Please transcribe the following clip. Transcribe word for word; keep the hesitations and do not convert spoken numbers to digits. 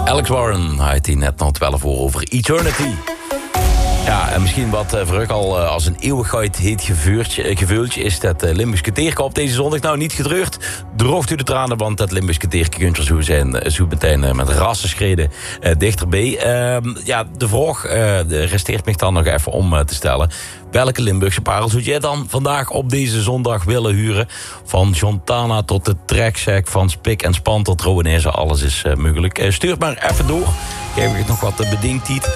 Alex Warren, hij had hier net nog twaalf voor over Eternity. Ja, en misschien wat uh, verruk al uh, als een eeuwigheid heet gevuurtje, uh, geveultje is dat uh, Limburgs Keteerke op deze zondag. Nou, niet gedreurd. Droogt u de tranen, want dat Limburgs Keteerke kunt er zo zijn. Uh, zo meteen uh, met rassenschreden uh, dichterbij. Uh, ja, de vraag uh, de resteert me dan nog even om uh, te stellen. Welke Limburgse parel zou jij dan vandaag op deze zondag willen huren? Van Jontana tot de trekzak, van Spik en Span tot Rowenezen. Alles is uh, mogelijk. Uh, stuur het maar even door. Geef ik het nog wat uh, bedenktijd.